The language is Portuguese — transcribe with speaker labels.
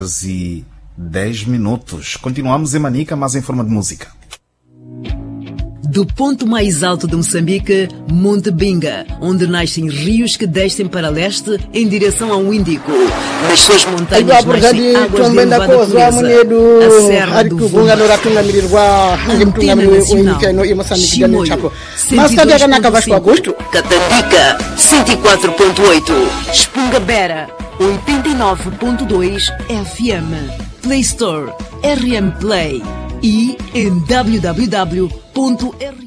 Speaker 1: e 10 minutos. Continuamos em Manica, mas em forma de música.
Speaker 2: Do ponto mais alto de Moçambique, Monte Binga, onde nascem rios que descem para leste em direção ao Índico. Nas suas montanhas nascem águas de elevada pureza. A Serra do Vumba, Chimoio, 102.5, Catandica, 104.8, Espungabera, 89.2 FM, Play Store, RM Play e em www.rm